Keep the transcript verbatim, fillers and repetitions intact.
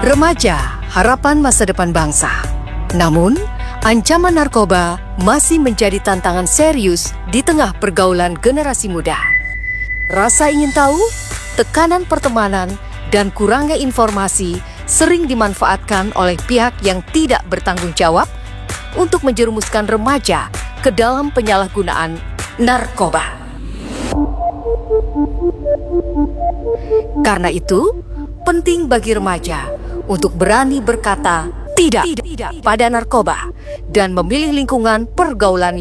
Remaja, harapan masa depan bangsa. Namun, ancaman narkoba masih menjadi tantangan serius di tengah pergaulan generasi muda. Rasa ingin tahu, tekanan pertemanan, dan kurangnya informasi sering dimanfaatkan oleh pihak yang tidak bertanggung jawab untuk menjerumuskan remaja ke dalam penyalahgunaan narkoba. Karena itu, penting bagi remaja untuk berani berkata tidak pada narkoba dan memilih lingkungan pergaulan